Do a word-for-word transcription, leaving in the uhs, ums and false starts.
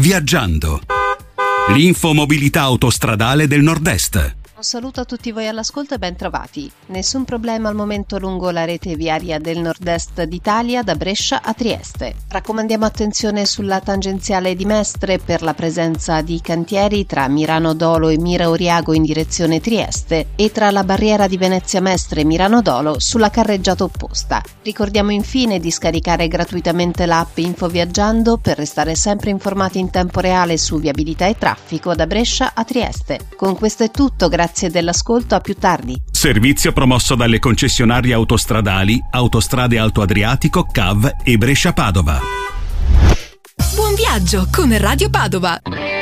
Viaggiando. L'infomobilità autostradale del Nord-Est. Un saluto a tutti voi all'ascolto e ben trovati. Nessun problema al momento lungo la rete viaria del nord-est d'Italia da Brescia a Trieste. Raccomandiamo attenzione sulla tangenziale di Mestre per la presenza di cantieri tra Mirano Dolo e Mira Oriago in direzione Trieste e tra la barriera di Venezia Mestre e Mirano Dolo sulla carreggiata opposta. Ricordiamo infine di scaricare gratuitamente l'app Info Viaggiando per restare sempre informati in tempo reale su viabilità e traffico da Brescia a Trieste. Con questo è tutto, grazie dell'ascolto, a più tardi. Servizio promosso dalle concessionarie autostradali Autostrade Alto Adriatico, C A V e Brescia Padova. Buon viaggio con Radio Padova.